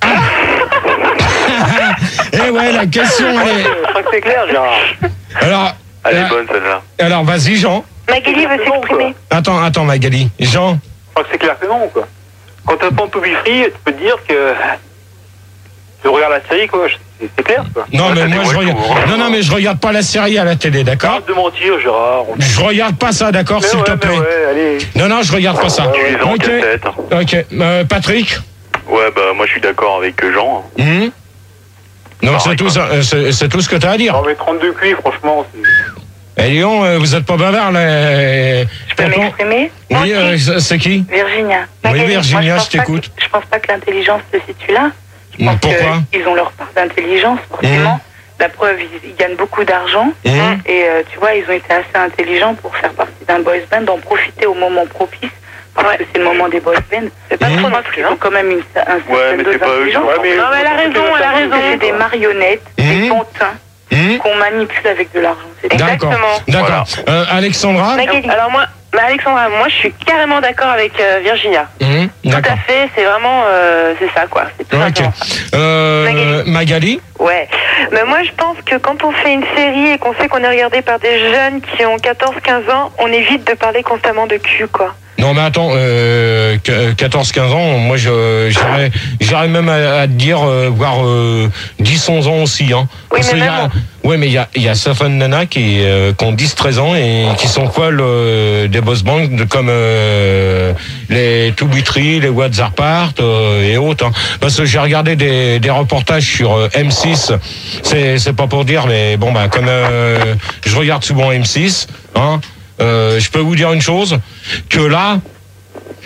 Eh ouais, la question est... Je crois que c'est clair, Gérard. Alors... Elle est bonne, celle-là. Alors, vas-y, Jean. Magali veut s'exprimer. Attends, Magali. Jean. Je crois que c'est clair, c'est non, quoi. Quand t'as pas To Be Free, tu peux te dire que tu regardes la série, quoi. C'est clair, quoi. Non, mais moi, je regarde... Non, mais je regarde pas la série à la télé, d'accord? Arrête de mentir, Gérard. Je regarde pas ça, d'accord, s'il te plaît. Ouais, allez. Non, je regarde pas ça. Ok. Patrick? Ouais, bah, moi, je suis d'accord avec Jean. Donc, c'est tout ce que t'as à dire. Non, mais 32 cuits, franchement, c'est... Eh, Lyon, vous êtes pas bavard, là. Je peux m'exprimer? Oui, c'est qui? Virginia. Oui, Virginia, je t'écoute. Je pense pas que l'intelligence se situe là. Je pense pourquoi? Qu'ils ont leur part d'intelligence, forcément. La preuve, ils gagnent beaucoup d'argent. Et tu vois, ils ont été assez intelligents pour faire partie d'un boys band, d'en profiter au moment propice. Parce que c'est le moment des boys band. C'est pas trop parce qu'ils ont quand même un certain dose d'intelligence. Non, mais elle a raison. C'est des marionnettes, des pantins. Qu'on manipule avec de l'argent. D'accord. Alexandra. Alors moi, je suis carrément d'accord avec Virginia. Tout à fait, c'est vraiment, c'est ça quoi. C'est tout simplement. Magali. Ouais. Mais moi, je pense que quand on fait une série et qu'on sait qu'on est regardé par des jeunes qui ont 14-15 ans, on évite de parler constamment de cul, quoi. Non, mais attends, 14-15 ans, moi, j'irais même à te dire, voire 10-11 ans aussi. Hein. Oui, mais il y a certaines nanas qui ont 10-13 ans et qui sont folles des boss bands comme les To Be Free, les What's Apart et autres. Hein. Parce que j'ai regardé des reportages sur M6, c'est pas pour dire, mais bon, bah, comme je regarde souvent M6, hein, je peux vous dire une chose, que là,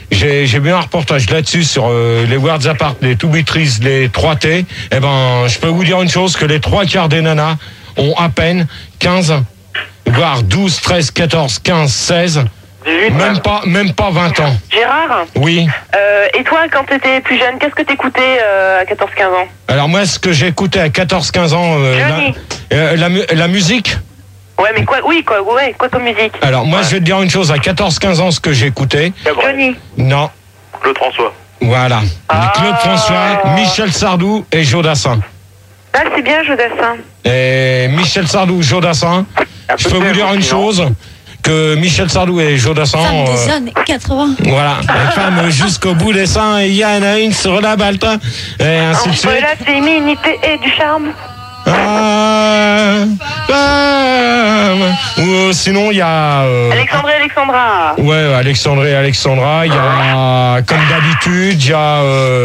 J'ai vu un reportage là-dessus sur les Words Apart, les Two Beatrice, les 3T. Eh ben, je peux vous dire une chose, que les 3/4 des nanas ont à peine 15, voire 12, 13, 14, 15, 16. 18, même pas 20 ans. Gérard ? Oui. Et toi, quand tu étais plus jeune, qu'est-ce que t'écoutais à 14-15 ans ? Alors moi, ce que j'écoutais à 14-15 ans, la musique. Ouais, mais quoi comme musique ? Alors moi, je vais te dire une chose, à 14-15 ans, ce que j'écoutais. Johnny ? Non. Claude François. Voilà. Claude François, Michel Sardou et Jodassin. Ah, c'est bien Jodassin. Et Michel Sardou, Jodassin. Je peux vous dire une chose, que Michel Sardou et Jodassin... Femme des années 80. Voilà, les femmes jusqu'au bout des seins, et il y en a une sur la balte, et ainsi de suite. Entre la féminité et du charme. Ou sinon il y a Alexandre et Alexandra. Ouais, Alexandre et Alexandra. Il y a comme d'habitude, il y a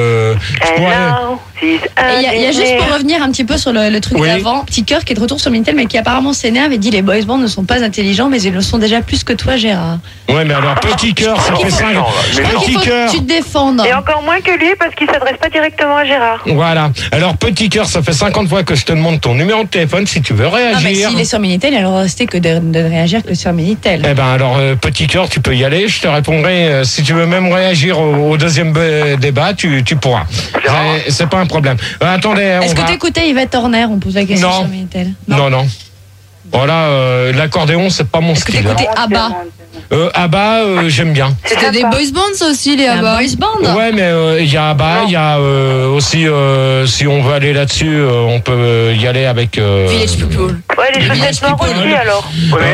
il y a juste pour revenir un petit peu sur le truc d'avant, Petit Cœur qui est de retour sur Minitel mais qui apparemment s'énerve et dit les boys bands ne sont pas intelligents mais ils le sont déjà plus que toi Gérard. Ouais, mais alors Petit Cœur, ça fait 5 ans. Petit Cœur, tu te défendes. Et encore moins que lui parce qu'il s'adresse pas directement à Gérard. Voilà. Alors Petit Cœur, ça fait 50 fois que je te demande ton numéro de téléphone si tu veux réagir. Ah mais s'il est sur Minitel, il ne restait que de réagir que sur Minitel. Eh ben alors Petit Cœur, tu peux y aller, je te répondrai. Si tu veux même réagir au deuxième débat, tu pourras. C'est pas un problème. Attendez. Est-ce que t'écoutais Yvette Horner? On pose la question sur Minitel. Non. Voilà, l'accordéon, c'est pas mon style. Est-ce que t'écoutais ABBA? ABBA, j'aime bien. C'était des boys bands, ça aussi, les ABBA. Boys band. Ouais, mais il y a ABBA, il y a aussi, si on veut aller là-dessus, on peut y aller avec... Village People. Ouais, les chaussettes noires aussi, alors.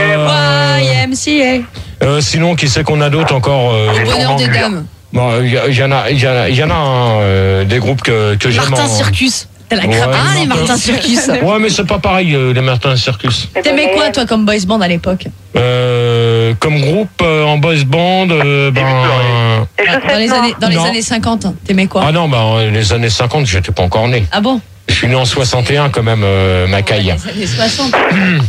YMCA. Sinon, qui c'est qu'on a d'autres encore Le bonheur des dames. Bon, il y en a des groupes que j'aime. Martin Circus. T'as la crapaille. Les Martin Circus. Ouais, mais c'est pas pareil, les Martin Circus. T'aimais quoi, toi, comme boys band à l'époque? Comme groupe en boys band, dans les années 50, t'aimais quoi? Ah non, les années 50, j'étais pas encore né. Ah bon? Je suis né en 61 quand même, Macaille. Les années 60.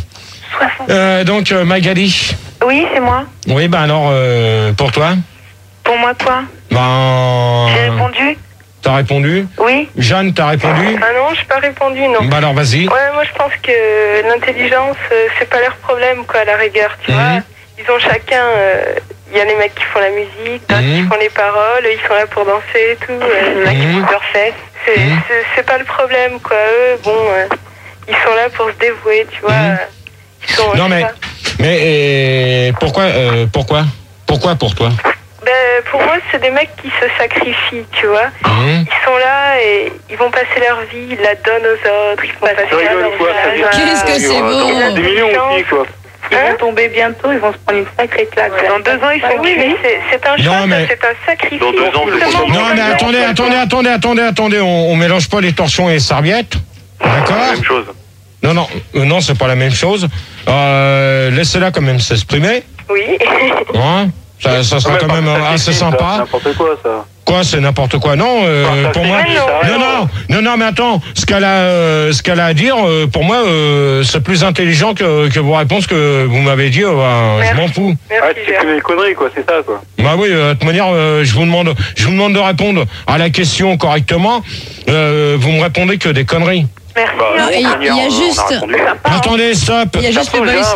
Donc, Magali. Oui, c'est moi. Oui, alors, pour toi? Pour moi, quoi? J'ai répondu. T'as répondu? Oui. Jeanne, t'as répondu? Ah non, j'ai pas répondu, non. Alors, vas-y. Ouais, moi, je pense que l'intelligence, c'est pas leur problème, quoi, à la rigueur, tu vois. Ils ont chacun... Il y a les mecs qui font la musique, d'autres qui font les paroles, ils sont là pour danser et tout, il y en a qui font leurs fesses. C'est pas le problème, quoi. Eux, bon, ils sont là pour se dévouer, tu vois. Non, mais pourquoi pour toi? Pour moi, c'est des mecs qui se sacrifient, tu vois. Ils sont là et ils vont passer leur vie, ils la donnent aux autres, ils vont passer leur vie. Qu'est-ce que c'est beau! Des millions aussi, quoi. Ils vont tomber bientôt, ils vont se prendre une sacrée claque. Dans 2 ans, ils sont cuits. C'est un choc, c'est un sacrifice. Dans 2 ans, non, mais attendez, on mélange pas les torchons et les serviettes. D'accord? C'est la même chose. Non, c'est pas la même chose. Laissez-la quand même s'exprimer. Oui. Hein? Ça sera quand même assez sympa. N'importe quoi, ça. Quoi, c'est n'importe quoi? Non, pour moi. Non, mais attends, ce qu'elle a à dire, pour moi, c'est plus intelligent que vos réponses que vous m'avez dit. Je m'en fous. C'est que des conneries, quoi, c'est ça, quoi. Bah oui, de toute manière, je vous demande de répondre à la question correctement. Vous me répondez que des conneries. Merci. Il y a juste... Attendez, stop. Il y a juste le boys...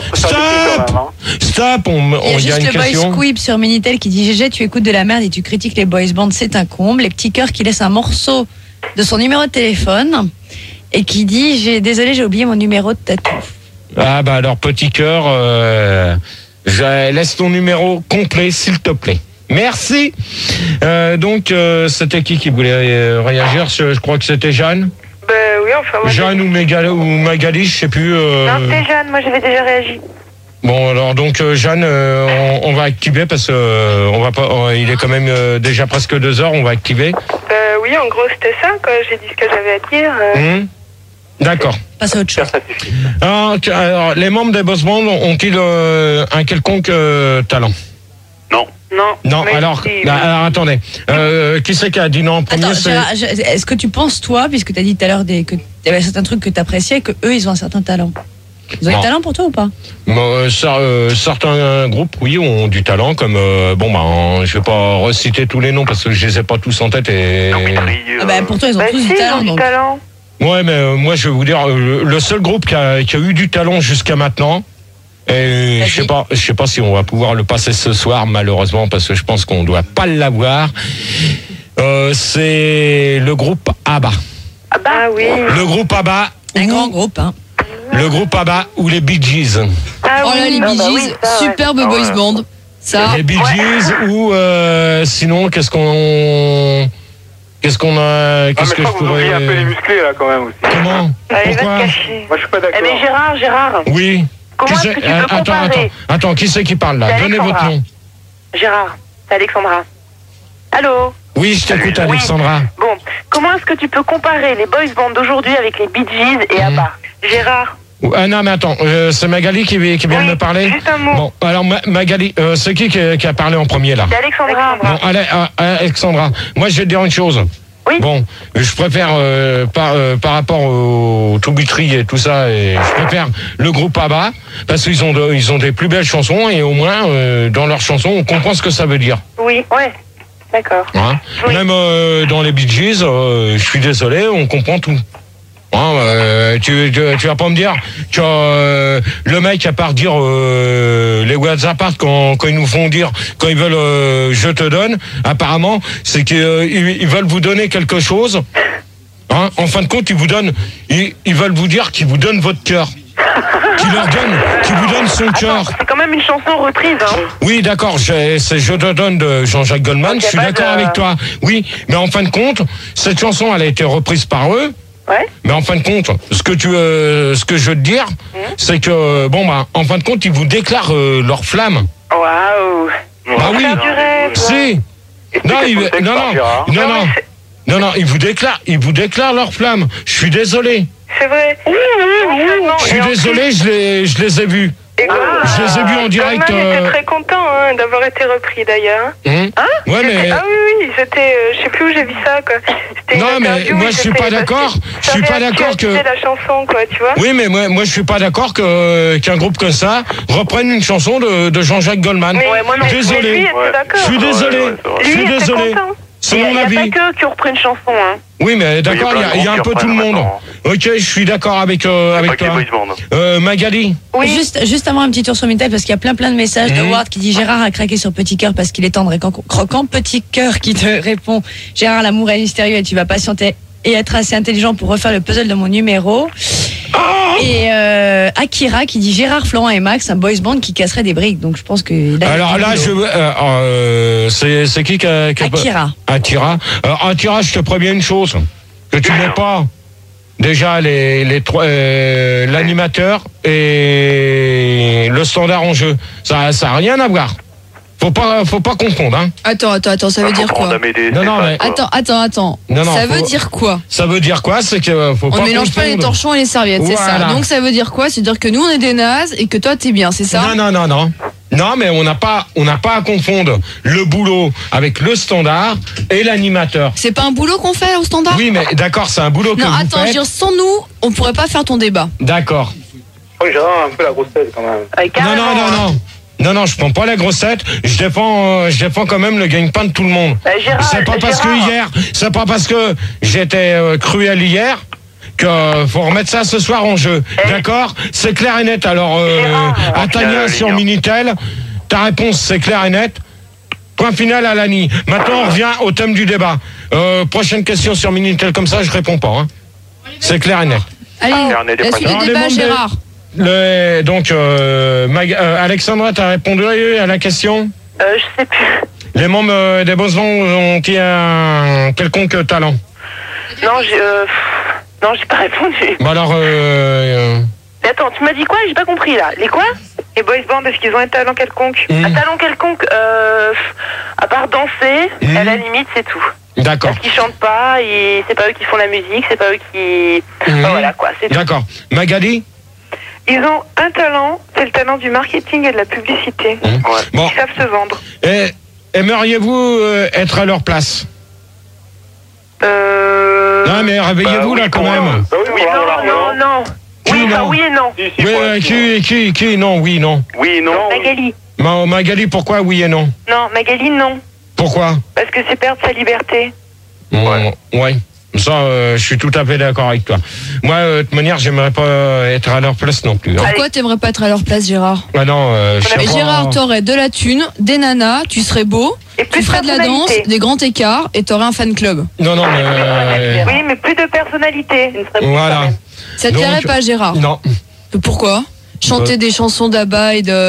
Stop. Il y a juste une le boys question. Squib sur Minitel qui dit GG, tu écoutes de la merde et tu critiques les boys bands, c'est un comble. Les petits cœurs qui laissent un morceau de son numéro de téléphone et qui dit désolé, j'ai oublié mon numéro de tatou. Ah bah alors petit cœur, laisse ton numéro complet s'il te plaît. Merci. Donc c'était qui voulait réagir? Je crois que c'était Jeanne. Oui, enfin moi. Jeanne ou Magali, je sais plus. Non, c'était Jeanne, moi j'avais déjà réagi. Bon alors donc Jeanne, on va activer parce que on va pas, il est quand même déjà presque 2 heures, on va activer. Oui, en gros c'était ça, quoi. J'ai dit ce que j'avais à dire. D'accord. Passe à autre chose. Alors, les membres des boss bands ont-ils un quelconque talent? Non, alors attendez. Qui c'est qui a dit non en premier? Attends, Gérard, est-ce que tu penses, toi, puisque tu as dit tout à l'heure qu'il y avait certains trucs que tu appréciais, que eux ils ont un certain talent? Ils ont du talent pour toi ou pas? Certains groupes, oui, ont du talent, comme je vais pas reciter tous les noms parce que je les ai pas tous en tête et. Pour toi, ils ont tous du talent. Ouais, mais moi, je vais vous dire, le seul groupe qui a eu du talent jusqu'à maintenant. Et je sais pas si on va pouvoir le passer ce soir, malheureusement, parce que je pense qu'on doit pas l'avoir. C'est le groupe ABBA. Ah oui. Le groupe ABBA. Un grand groupe, hein. Le groupe ABBA ou les Bee Gees. Les Bee Gees, superbe boys band. Ça. Les Bee Gees ou sinon qu'est-ce que je pourrais. Il un peu les musclés là quand même aussi. Comment? Pourquoi? Moi je suis pas d'accord. Mais Gérard. Oui. Comment est-ce que tu peux comparer? Attends, qui c'est qui parle là? Donnez votre nom. Gérard, c'est Alexandra. Allô? Oui, je t'écoute, Alexandra. Oui. Bon, comment est-ce que tu peux comparer les boys bands d'aujourd'hui avec les Bee Gees et ABBA? Gérard? Non, mais attends, c'est Magali qui vient de me parler. Juste un mot. Bon, alors Magali, c'est qui a parlé en premier là? C'est Alexandra. Bon, Alexandra, moi je vais te dire une chose. Oui. Bon, je préfère par rapport au Toubitry et tout ça, et je préfère le groupe ABBA parce qu'ils ont des plus belles chansons et au moins dans leurs chansons on comprend ce que ça veut dire. Oui, ouais, d'accord. Hein? Oui. Même dans les Bee Gees, je suis désolé, on comprend tout. Tu vas pas me dire que le mec à part dire les WhatsApp quand ils nous font dire quand ils veulent je te donne, apparemment c'est qu'ils veulent vous donner quelque chose. Hein, en fin de compte ils veulent vous dire qu'ils vous donnent votre cœur. Qui vous donne son cœur. C'est quand même une chanson reprise, hein. Oui, d'accord, c'est Je te donne de Jean-Jacques Goldman, je suis d'accord avec toi. Oui, mais en fin de compte, cette chanson elle a été reprise par eux. Ouais. Mais en fin de compte, ce que je veux te dire, c'est que en fin de compte, ils vous déclarent leur flamme. Waouh. Bah oui. Si. Non, ils vous déclarent leur flamme. Je suis désolé. C'est vrai. Je suis désolé, je les ai vus. Je les ai vus en direct. J'étais très content d'avoir été repris d'ailleurs. Ouais, mais. Ah oui, j'étais. Je sais plus où j'ai vu ça, quoi. Non, mais moi je suis pas d'accord. Je suis pas d'accord que. la chanson, quoi, tu vois. Oui, mais moi je suis pas d'accord qu'un groupe comme ça reprenne une chanson de Jean-Jacques Goldman. Ouais, moi non. Désolé. Je suis désolé. Je suis désolé. C'est mon avis. Il n'y a pas que qui ont repris une chanson, hein. Oui, mais d'accord, il y a un peu tout le monde. Ok, je suis d'accord avec toi. Magali. Oui. Juste avant un petit tour sur Mintel, parce qu'il y a plein de messages de Ward qui dit Gérard a craqué sur Petit Cœur parce qu'il est tendre et croquant. Petit Cœur qui te répond Gérard, l'amour est mystérieux et tu vas patienter et être assez intelligent pour refaire le puzzle de mon numéro. Et Akira qui dit Gérard, Florent et Max, un boys band qui casserait des briques. Donc je pense que. Alors là, c'est qui a Akira. Akira. Akira, je te préviens une chose que tu n'es pas. Déjà les trois, l'animateur et le standard en jeu. Ça a rien à voir. Faut pas confondre, hein. Attends, ça veut dire quoi? Non, mais... Attends. Ça veut dire quoi? Ça veut dire quoi? C'est que faut pas confondre. On mélange pas les torchons et les serviettes, c'est ça. Donc ça veut dire quoi? C'est dire que nous on est des nazes et que toi t'es bien, c'est ça? Non. Non, mais on n'a pas à confondre le boulot avec le standard et l'animateur. C'est pas un boulot qu'on fait au standard? Oui, mais d'accord, c'est un boulot que vous faites. Non, attends, je veux dire, sans nous, on pourrait pas faire ton débat. D'accord. Oui, j'ai un peu la grosse tête quand même. Non, je prends pas la grosse tête. Je défends quand même le gagne-pain de tout le monde. C'est pas parce que j'étais cruel hier que faut remettre ça ce soir en jeu. D'accord? C'est clair et net. Alors, à Tania sur Minitel, ta réponse c'est clair et net. Point final à Lani. Maintenant, on revient au thème du débat. Prochaine question sur Minitel, comme ça, je réponds pas. Hein. C'est clair et net. Allez, la suite du débat, Gérard. Alexandra, t'as répondu à la question? Je sais plus. Les membres des Bosons ont-ils un quelconque talent? Non, j'ai pas répondu. Bah alors, Mais attends, tu m'as dit quoi? J'ai pas compris là. Les quoi? Les boys bands, est-ce qu'ils ont un talent quelconque? Un talent quelconque, à part danser, à la limite, c'est tout. D'accord. Parce qu'ils chantent pas, et c'est pas eux qui font la musique, c'est pas eux qui... voilà quoi, c'est tout. D'accord. Magali? Ils ont un talent, c'est le talent du marketing et de la publicité. Bon. Ils savent se vendre. Aimeriez-vous être à leur place? Non mais réveillez-vous là quand même. Non. Oui, enfin, oui et non. Qui, non, oui, non. Oui et non. Magali. Magali, pourquoi oui et non? Non, Magali, non. Pourquoi? Parce que c'est perdre sa liberté. Ouais. Ça, je suis tout à fait d'accord avec toi. Moi, de toute manière, j'aimerais pas être à leur place non plus. Hein. Pourquoi t'aimerais pas être à leur place, Gérard? Ah non, Gérard, t'aurais de la thune, des nanas, tu serais beau, tu ferais de la danse, des grands écarts et t'aurais un fan club. Non, mais... Oui, mais plus de personnalité. Voilà. Ça te plairait pas, Gérard? Non. Pourquoi? Chanter des chansons d'Abba et de